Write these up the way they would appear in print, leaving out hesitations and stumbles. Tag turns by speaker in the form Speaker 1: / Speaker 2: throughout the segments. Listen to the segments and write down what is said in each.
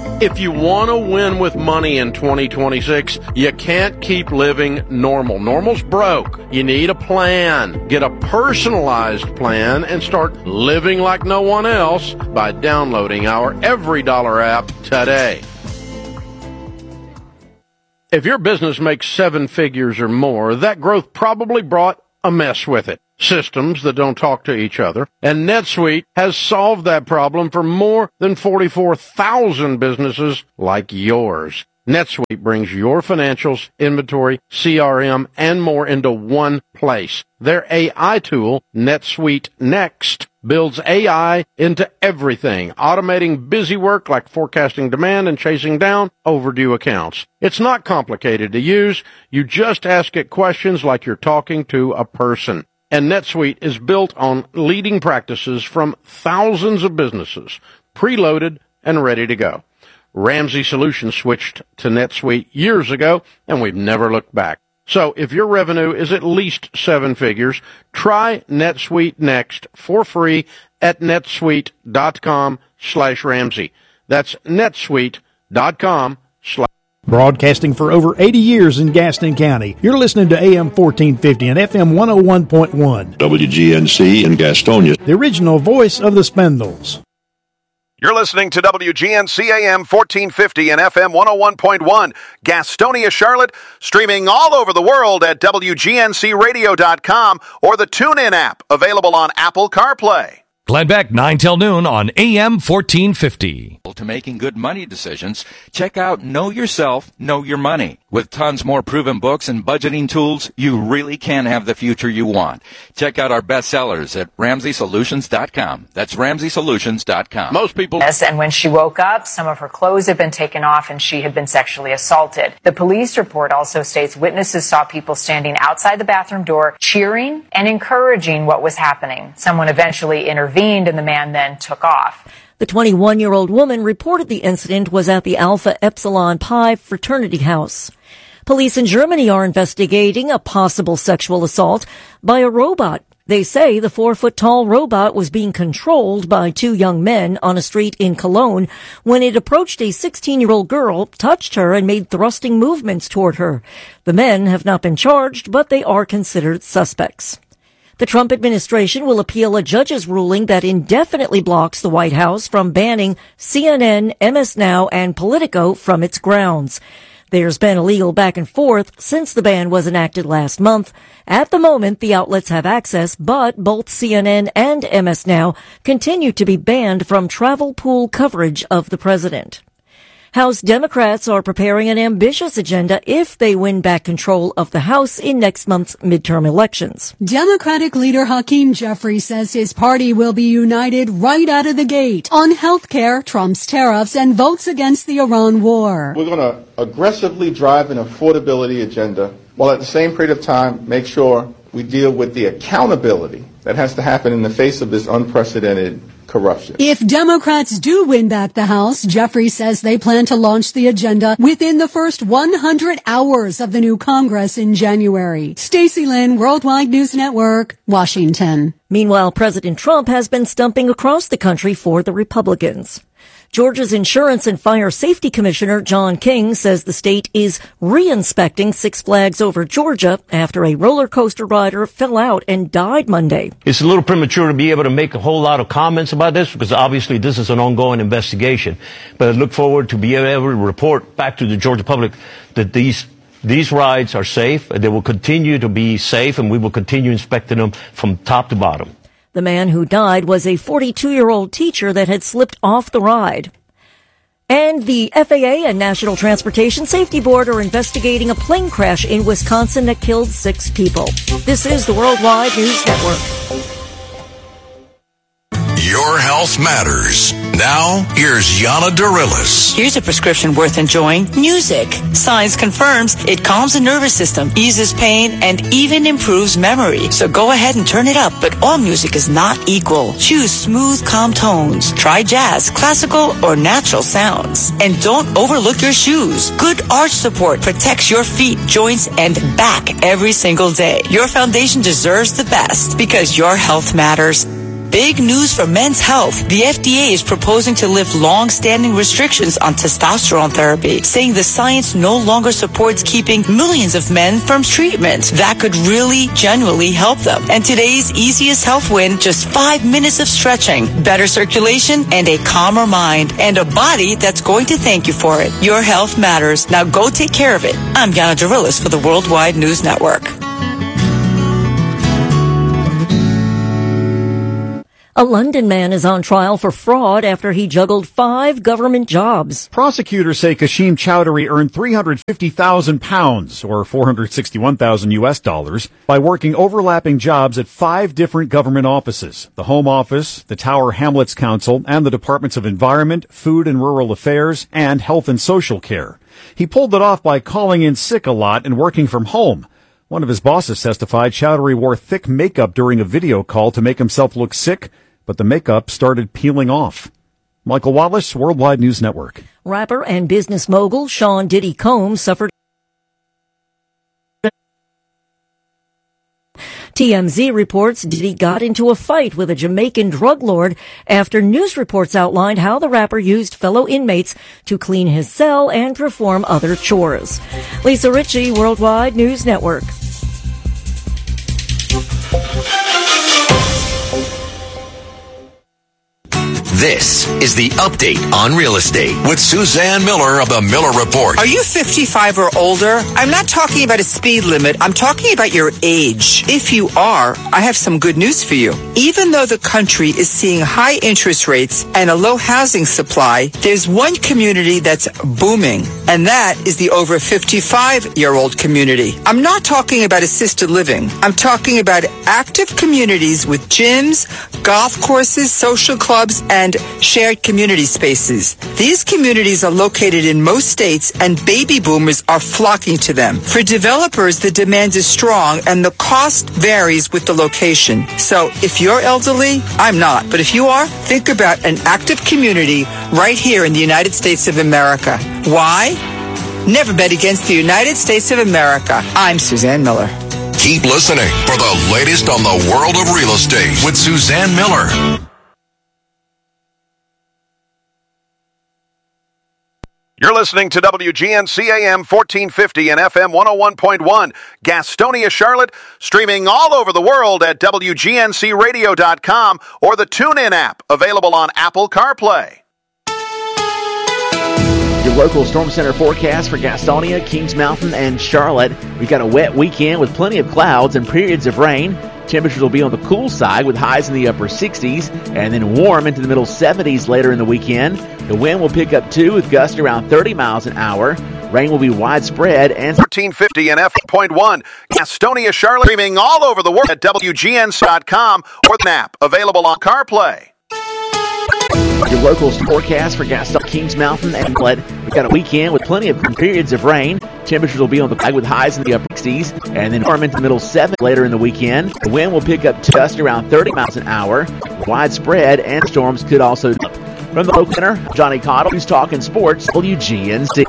Speaker 1: If you want to win with money in 2026, you can't keep living normal. Normal's broke. You need a plan. Get a personalized plan and start living like no one else by downloading our Every Dollar app today. If your business makes 7 figures or more, that growth probably brought a mess with it. Systems that don't talk to each other. And NetSuite has solved that problem for more than 44,000 businesses like yours. NetSuite brings your financials, inventory, CRM, and more into one place. Their AI tool, NetSuite Next, builds AI into everything, automating busy work like forecasting demand and chasing down overdue accounts. It's not complicated to use. You just ask it questions like you're talking to a person. And NetSuite is built on leading practices from thousands of businesses, preloaded and ready to go. Ramsey Solutions switched to NetSuite years ago, and we've never looked back. So if your revenue is at least 7 figures, try NetSuite Next for free at netsuite.com/Ramsey. That's netsuite.com/.
Speaker 2: Broadcasting for over 80 years in Gaston County. You're listening to AM 1450 and FM 101.1.
Speaker 3: WGNC in Gastonia.
Speaker 2: The original voice of the Spindles.
Speaker 4: You're listening to WGNC AM 1450 and FM 101.1, Gastonia, Charlotte, streaming all over the world at WGNCradio.com or the TuneIn app, available on Apple CarPlay.
Speaker 5: Glenn Beck, 9 till noon on AM 1450.
Speaker 6: To making good money decisions, check out Know Yourself, Know Your Money. With tons more proven books and budgeting tools, you really can have the future you want. Check out our bestsellers at RamseySolutions.com. That's RamseySolutions.com.
Speaker 1: Most people...
Speaker 7: Yes, and when she woke up, some of her clothes had been taken off and she had been sexually assaulted. The police report also states witnesses saw people standing outside the bathroom door, cheering and encouraging what was happening. Someone eventually intervened and the man then took off.
Speaker 8: The 21-year-old woman reported the incident was at the Alpha Epsilon Pi fraternity house. Police in Germany are investigating a possible sexual assault by a robot. They say the 4-foot-tall robot was being controlled by 2 young men on a street in Cologne when it approached a 16-year-old girl, touched her, and made thrusting movements toward her. The men have not been charged, but they are considered suspects. The Trump administration will appeal a judge's ruling that indefinitely blocks the White House from banning CNN, MS Now, and Politico from its grounds. There's been a legal back and forth since the ban was enacted last month. At the moment, the outlets have access, but both CNN and MS Now continue to be banned from travel pool coverage of the president. House Democrats are preparing an ambitious agenda if they win back control of the House in next month's midterm elections.
Speaker 9: Democratic leader Hakeem Jeffries says his party will be united right out of the gate on health care, Trump's tariffs, and votes against the Iran war.
Speaker 10: We're going to aggressively drive an affordability agenda while at the same period of time make sure we deal with the accountability that has to happen in the face of this unprecedented corruption.
Speaker 9: If Democrats do win back the House, Jeffries says they plan to launch the agenda within the first 100 hours of the new Congress in January. Stacey Lynn, Worldwide News Network, Washington.
Speaker 8: Meanwhile, President Trump has been stumping across the country for the Republicans. Georgia's Insurance and Fire Safety Commissioner John King says the state is re-inspecting Six Flags Over Georgia after a roller coaster rider fell out and died Monday.
Speaker 11: It's a little premature to be able to make a whole lot of comments about this because obviously this is an ongoing investigation. But I look forward to be able to report back to the Georgia public that these rides are safe. They will continue to be safe, and we will continue inspecting them from top to bottom.
Speaker 8: The man who died was a 42-year-old teacher that had slipped off the ride. And the FAA and National Transportation Safety Board are investigating a plane crash in Wisconsin that killed 6 people. This is the Worldwide News Network.
Speaker 12: Your health matters. Now, here's Yana Dorillis.
Speaker 13: Here's a prescription worth enjoying. Music. Science confirms it calms the nervous system, eases pain, and even improves memory. So go ahead and turn it up, but all music is not equal. Choose smooth, calm tones. Try jazz, classical, or natural sounds. And don't overlook your shoes. Good arch support protects your feet, joints, and back every single day. Your foundation deserves the best because your health matters. Big news for men's health. The FDA is proposing to lift long-standing restrictions on testosterone therapy, saying the science no longer supports keeping millions of men from treatment. That could really, genuinely help them. And today's easiest health win, just 5 minutes of stretching, better circulation, and a calmer mind, and a body that's going to thank you for it. Your health matters. Now go take care of it. I'm Yana Darilis for the Worldwide News Network.
Speaker 8: A London man is on trial for fraud after he juggled 5 government jobs.
Speaker 14: Prosecutors say Kashim Chowdhury earned £350,000 or $461,000 by working overlapping jobs at 5 different government offices: the Home Office, the Tower Hamlets Council, and the Departments of Environment, Food and Rural Affairs, and Health and Social Care. He pulled it off by calling in sick a lot and working from home. One of his bosses testified Chowdhury wore thick makeup during a video call to make himself look sick, but the makeup started peeling off. Michael Wallace, Worldwide News Network.
Speaker 8: Rapper and business mogul Sean Diddy Combs suffered. TMZ reports Diddy got into a fight with a Jamaican drug lord after news reports outlined how the rapper used fellow inmates to clean his cell and perform other chores. Lisa Ritchie, Worldwide News Network.
Speaker 12: This is the Update on Real Estate with Suzanne Miller of the Miller Report.
Speaker 15: Are you 55 or older? I'm not talking about a speed limit. I'm talking about your age. If you are, I have some good news for you. Even though the country is seeing high interest rates and a low housing supply, there's one community that's booming, and that is the over 55-year-old community. I'm not talking about assisted living. I'm talking about active communities with gyms, golf courses, social clubs, and shared community spaces. These communities are located in most states, and baby boomers are flocking to them. For developers, the demand is strong and the cost varies with the location. So if you're elderly, I'm not, but if you are, think about an active community right here in the United States of America. Why? Never bet against the United States of America. I'm Suzanne Miller.
Speaker 12: Keep listening for the latest on the world of real estate with Suzanne Miller.
Speaker 4: You're listening to WGNC AM 1450 and FM 101.1, Gastonia, Charlotte, streaming all over the world at WGNCradio.com or the TuneIn app, available on Apple CarPlay.
Speaker 16: Your local Storm Center forecast for Gastonia, Kings Mountain, and Charlotte. We've got a wet weekend with plenty of clouds and periods of rain. Temperatures will be on the cool side with highs in the upper 60s and then warm into the middle 70s later in the weekend. The wind will pick up too with gusts around 30 miles an hour. Rain will be widespread and
Speaker 4: 1450 and F.1. Gastonia, Charlotte, streaming all over the world at WGNC.com or the app, available on CarPlay.
Speaker 16: Your local forecast for Gastonia, Kings Mountain, and Blood. We've got a weekend with plenty of periods of rain. Temperatures will be on the side with highs in the upper 60s and then warm into the middle 70s later in the weekend. The wind will pick up to gust around 30 miles an hour. Widespread and storms could also develop. From the local center, Johnny Cottle, who's talking sports, WGNC.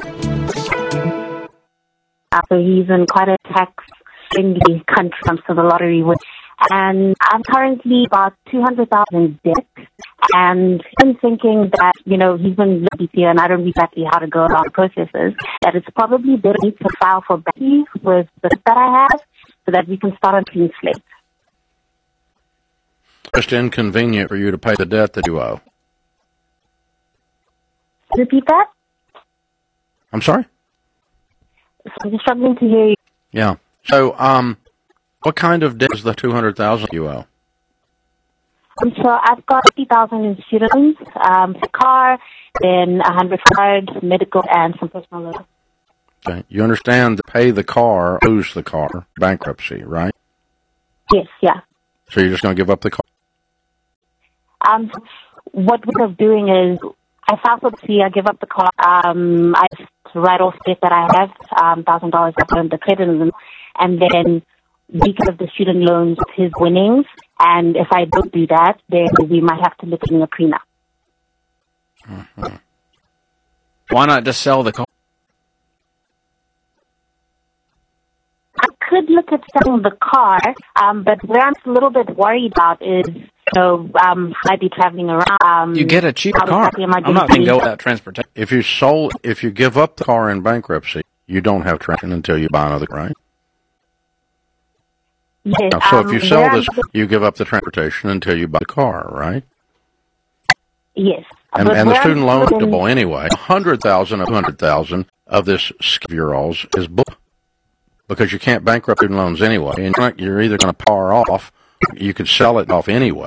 Speaker 17: So he's in quite a tax-friendly country comes to the lottery with. And I'm currently about $200,000 debt. And I'm thinking that, he's been lucky here and I don't know exactly how to go about the processes, that it's probably better to file for bankruptcy with the debt that I have so that we can start on clean slate.
Speaker 1: Just inconvenient for you to pay the debt that you owe.
Speaker 17: Repeat that?
Speaker 1: I'm sorry?
Speaker 17: I'm just struggling to hear you.
Speaker 1: Yeah. So, what kind of debt is the $200,000 you owe?
Speaker 17: So I've got $50,000 in student loans, for car, then $100 for card, medical, and some personal loans.
Speaker 1: Okay. You understand that pay the car, lose the car, bankruptcy, right?
Speaker 17: Yes, yeah.
Speaker 1: So you're just going to give up the car?
Speaker 17: What we're doing is I file for the fee, I give up the car, I just write off debt that I have, $1,000 I put on the credit of them, and then we give the student loans with his winnings. And if I don't do that, then we might have to look at a prenup.
Speaker 18: Mm-hmm. Why not just sell the car?
Speaker 17: I could look at selling the car, but where I'm a little bit worried about is So I'd be traveling around.
Speaker 18: You get a cheaper car. I'm not going to go without transportation.
Speaker 1: If you give up the car in bankruptcy, you don't have transportation until you buy another, right?
Speaker 17: Yes.
Speaker 1: Now, so if you sell this, you give up the transportation until you buy the car, right?
Speaker 17: Yes.
Speaker 1: And the student loan is deductible anyway. 100,000 of 200,000 of this of your alls is booked because you can't bankrupt student loans anyway, and you're either going to par off, you could sell it off anyway.